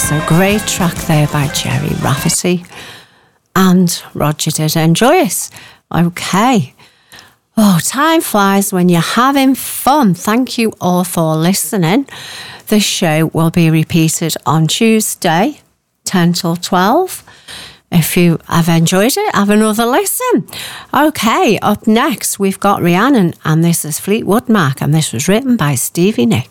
was a great track there by Gerry Rafferty. And Roger did enjoy it. Okay. Oh, time flies when you're having fun. Thank you all for listening. This show will be repeated on Tuesday, 10 till 12. If you have enjoyed it, have another listen. Okay, up next, we've got Rhiannon, and this is Fleetwood Mac, and this was written by Stevie Nicks.